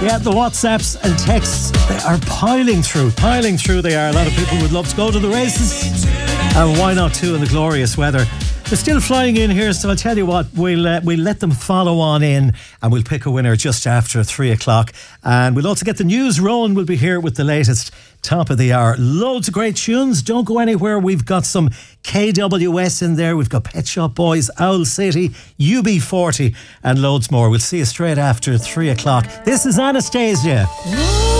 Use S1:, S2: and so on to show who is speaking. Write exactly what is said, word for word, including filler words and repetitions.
S1: Yeah, the WhatsApps and texts, they are piling through, piling through they are. A lot of people would love to go to the races. And why not too in the glorious weather? They're still flying in here, so I'll tell you what, we'll uh, we'll let them follow on in and we'll pick a winner just after three o'clock. And we'll also get the news. Rowan will be here with the latest top of the hour. Loads of great tunes. Don't go anywhere. We've got some K W S in there. We've got Pet Shop Boys, Owl City, U B forty and loads more. We'll see you straight after three o'clock. This is Anastasia.